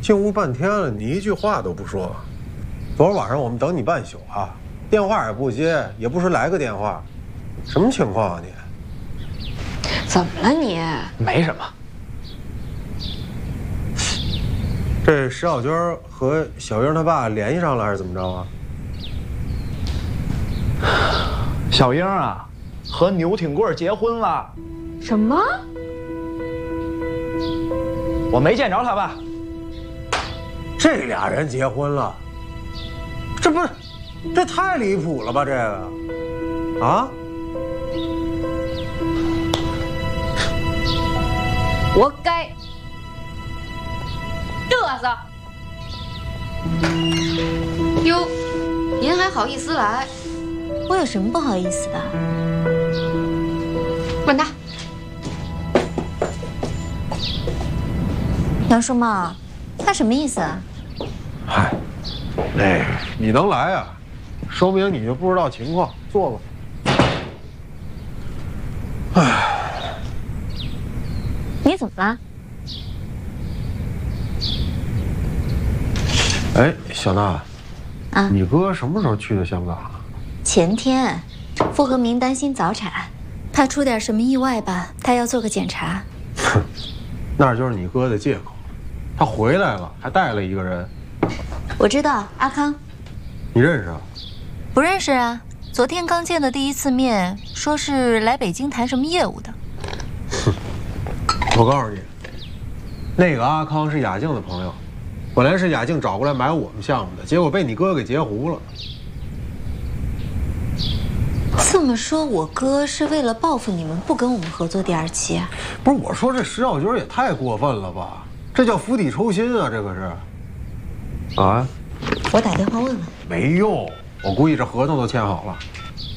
进屋半天了，你一句话都不说。昨儿晚上我们等你半宿啊，电话也不接，也不说来个电话，什么情况啊你？ 怎么了你？ 没什么。 这石小军和小英他爸联系上了还是怎么着啊？ 小英啊，和牛挺贵结婚了。 什么？ 我没见着他爸。 这俩人结婚了？这不是，这太离谱了吧？这个，啊？ 活该！嘚瑟！ 哟，您还好意思来？ 我有什么不好意思的？ 问他。 杨叔茂，他什么意思啊？ 嗨，你能来啊，说明你就不知道情况。坐吧。唉， 你怎么了？ 哎，小娜， 啊， 你哥什么时候去的香港啊？ 前天，傅和明担心早产，怕出点什么意外吧，他要做个检查。 哼，那就是你哥的借口。他回来了，还带了一个人。 我知道阿康， 你认识啊？ 不认识啊。昨天刚见的第一次面，说是来北京谈什么业务的。 哼，我告诉你，那个阿康是雅静的朋友，本来是雅静找过来买我们项目的，结果被你哥给截胡了。 这么说，我哥是为了报复你们，不跟我们合作第二期啊？ 不是，我说这石小军也太过分了吧？这叫釜底抽薪啊！这可是。啊？ 我打电话问问。 没用，我估计这合同都签好了。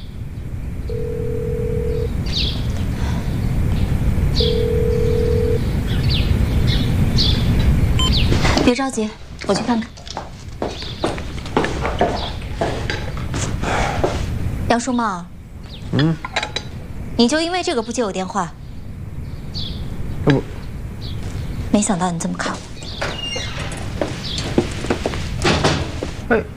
别着急，我去看看。杨书茂，你就因为这个不接我电话？ 这不， 没想到你这么看我。 哎，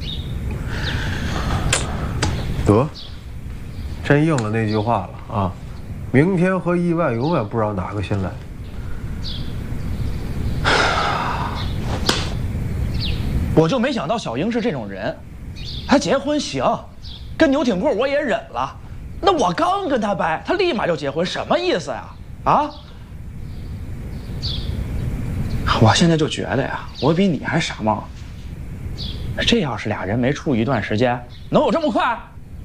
得，真应了那句话了啊！明天和意外永远不知道哪个先来。 我就没想到小英是这种人，她结婚行，跟牛挺贵我也忍了，那我刚跟她掰，她立马就结婚，什么意思呀？啊！我现在就觉得呀，我比你还傻帽。这要是俩人没处一段时间，能有这么快？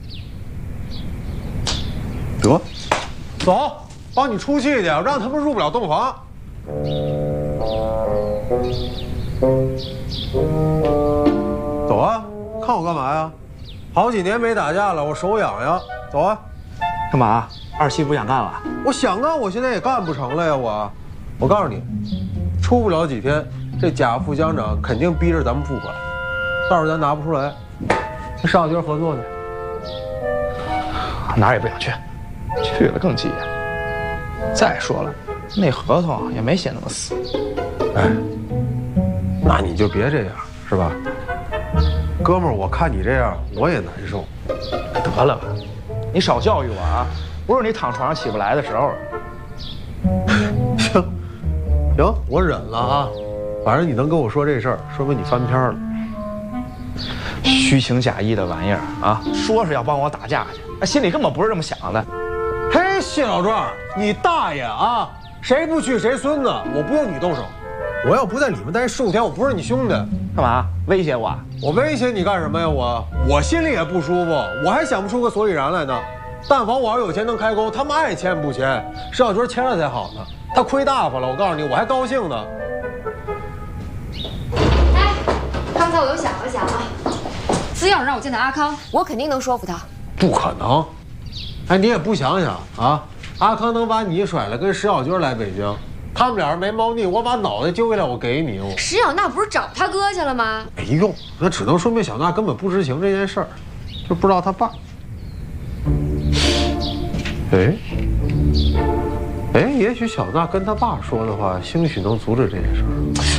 得，走，帮你出气去，让他们入不了洞房。走啊，看我干嘛呀？好几年没打架了，我手痒痒。走啊！ 干嘛？二期不想干了？ 我想干，我现在也干不成了呀！我告诉你，出不了几天，这贾副乡长肯定逼着咱们付款，到时候咱拿不出来，跟上军合作去。 哪儿也不想去，去了更急眼。再说了，那合同也没写那么死。 哎，那你就别这样，是吧？哥们儿，我看你这样，我也难受。 得了吧，你少教育我啊！不是你躺床上起不来的时候。 行，我忍了啊。反正你能跟我说这事儿，说明你翻篇了。 虚情假意的玩意儿啊，说是要帮我打架去，心里根本不是这么想的。 嘿，谢老壮，你大爷啊！谁不去谁孙子，我不用你动手。我要不在你们待15天，我不是你兄弟。 干嘛威胁我？ 我威胁你干什么呀？我心里也不舒服，我还想不出个所以然来呢。但凡我要有钱能开工，他们爱签不签，石小军签了才好呢。他亏大发了，我告诉你，我还高兴呢。 哎，刚才我又想了想啊，只要让我见到阿康，我肯定能说服他。 不可能！哎，你也不想想啊，阿康能把你甩了，跟石小军来北京，他们俩人没猫腻，我把脑袋揪下来，我给你。 石小娜不是找他哥去了吗？ 没用，那只能说明小娜根本不知情这件事儿，就不知道他爸。哎，也许小娜跟他爸说的话，兴许能阻止这件事儿。